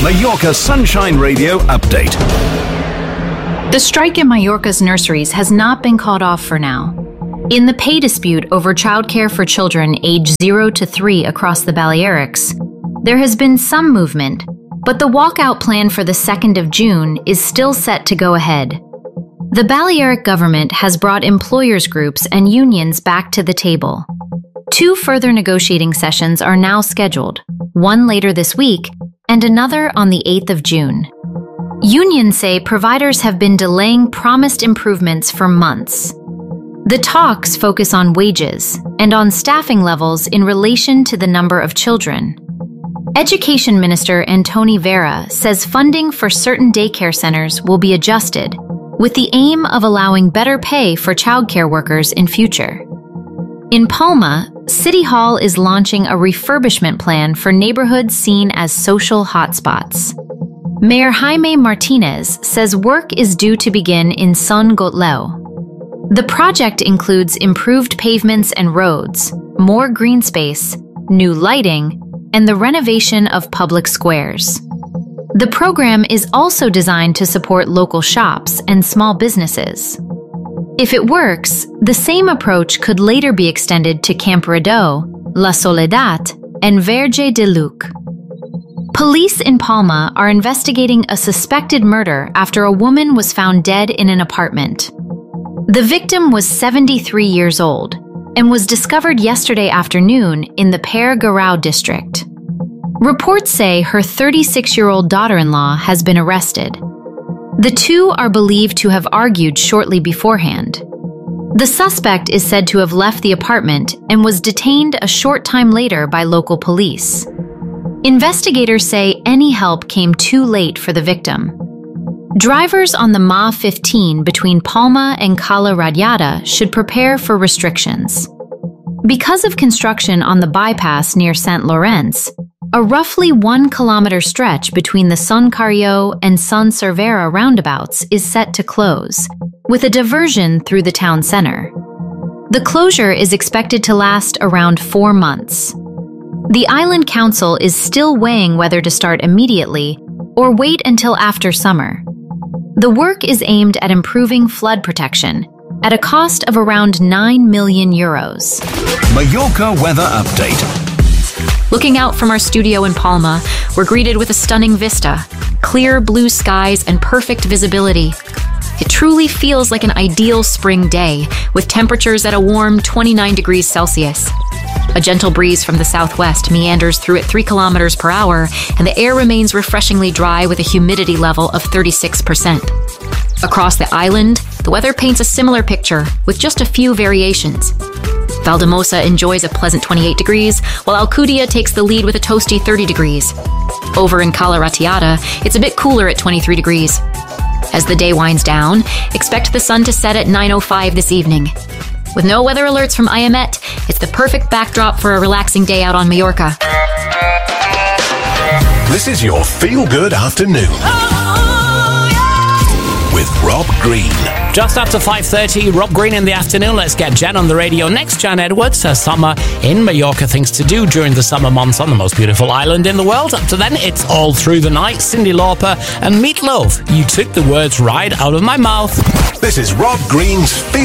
Mallorca Sunshine Radio update. The strike in Mallorca's nurseries has not been called off for now. In the pay dispute over childcare for children aged 0 to 3 across the Balearics, there has been some movement, but the walkout plan for the 2nd of June is still set to go ahead. The Balearic government has brought employers' groups and unions back to the table. 2 further negotiating sessions are now scheduled, one later this week and another on the 8th of June. Unions say providers have been delaying promised improvements for months. The talks focus on wages and on staffing levels in relation to the number of children. Education Minister Antoni Vera says funding for certain daycare centers will be adjusted, with the aim of allowing better pay for childcare workers in future. In Palma, City Hall is launching a refurbishment plan for neighborhoods seen as social hotspots. Mayor Jaime Martinez says work is due to begin in Son Gotleu. The project includes improved pavements and roads, more green space, new lighting, and the renovation of public squares. The program is also designed to support local shops and small businesses. If it works, the same approach could later be extended to Campredó, La Soledad, and Verge de Luc. Police in Palma are investigating a suspected murder after a woman was found dead in an apartment. The victim was 73 years old and was discovered yesterday afternoon in the Per Garau district. Reports say her 36-year-old daughter-in-law has been arrested. The two are believed to have argued shortly beforehand. The suspect is said to have left the apartment and was detained a short time later by local police. Investigators say any help came too late for the victim. Drivers on the MA15 between Palma and Cala Radiata should prepare for restrictions. Because of construction on the bypass near St. Lawrence, a roughly 1-kilometer stretch between the Son Carrió and Son Cervera roundabouts is set to close, with a diversion through the town center. The closure is expected to last around 4 months. The Island Council is still weighing whether to start immediately or wait until after summer. The work is aimed at improving flood protection at a cost of around €9 million. Mallorca weather update. Looking out from our studio in Palma, we're greeted with a stunning vista, clear blue skies and perfect visibility. It truly feels like an ideal spring day, with temperatures at a warm 29 degrees Celsius. A gentle breeze from the southwest meanders through at 3 kilometers per hour, and the air remains refreshingly dry with a humidity level of 36%. Across the island, the weather paints a similar picture, with just a few variations. Valdemosa enjoys a pleasant 28 degrees, while Alcudia takes the lead with a toasty 30 degrees. Over in Cala Radiata, it's a bit cooler at 23 degrees. As the day winds down, expect the sun to set at 9:05 this evening. With no weather alerts from IMET, it's the perfect backdrop for a relaxing day out on Mallorca. This is your feel-good afternoon. With Rob Green. Just after 5:30, Rob Green in the afternoon. Let's get Jen on the radio next. Jan Edwards, her summer in Mallorca, things to do during the summer months on the most beautiful island in the world. Up to then, it's All Through the Night, Cyndi Lauper and Meat Loaf. You took the words right out of my mouth. This is Rob Green's